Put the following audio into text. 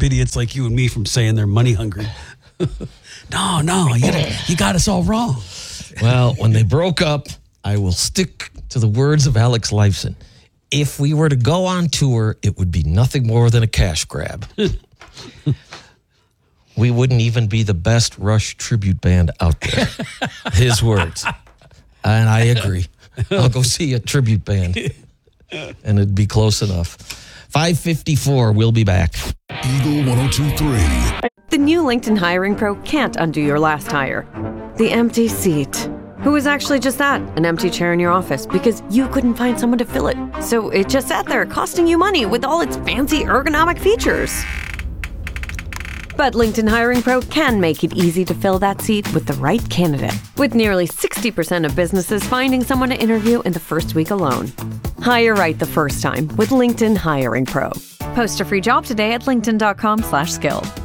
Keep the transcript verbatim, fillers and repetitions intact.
stupid idiots like you and me from saying they're money hungry. no, no, you got, you got us all wrong. Well, when they broke up, I will stick to the words of Alex Lifeson. If we were to go on tour, it would be nothing more than a cash grab. We wouldn't even be the best Rush tribute band out there. His words. And I agree. I'll go see a tribute band. And it'd be close enough. five fifty-four, we'll be back. Eagle one oh two point three. The new LinkedIn Hiring Pro can't undo your last hire. The empty seat. Who is actually just that, an empty chair in your office because you couldn't find someone to fill it. So it just sat there costing you money with all its fancy ergonomic features. But LinkedIn Hiring Pro can make it easy to fill that seat with the right candidate. With nearly sixty percent of businesses finding someone to interview in the first week alone. Hire right the first time with LinkedIn Hiring Pro. Post a free job today at linkedin.com slash skilled.